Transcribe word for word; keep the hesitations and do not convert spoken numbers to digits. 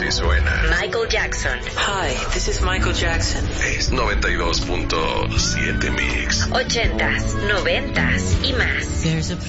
Así suena Michael Jackson. Hi, this is Michael Jackson. Es noventa y dos punto siete Mix. Ochentas, noventas y más.